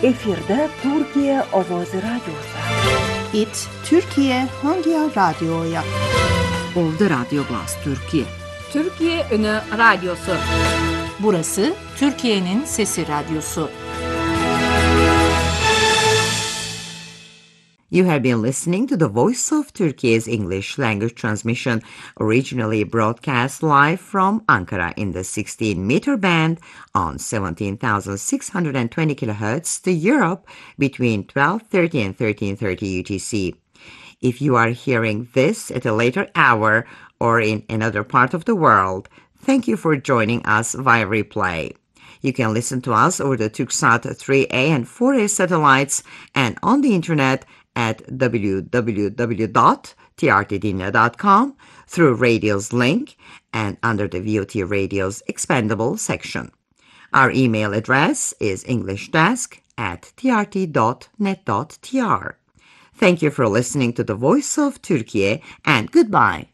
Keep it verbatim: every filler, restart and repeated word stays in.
Efirde Türkiye Ovozi Radyosu. It Türkiye Hangi Radyo'ya? Ovda Radyo Glas Türkiye. Türkiye Ünü Radyosu. Burası Türkiye'nin Sesi Radyosu. You have been listening to the Voice of Turkey's English language transmission, originally broadcast live from Ankara in the sixteen meter band on seventeen thousand six hundred twenty kilohertz to Europe between twelve thirty and thirteen thirty U T C. If you are hearing this at a later hour or in another part of the world, thank you for joining us via replay. You can listen to us over the Turksat three A and four A satellites and on the internet at w w w dot t r t dinle dot com through Radio's link and under the V O T Radio's expandable section. Our email address is englishdesk at t r t dot net dot t r. Thank you for listening to the Voice of Turkey and goodbye.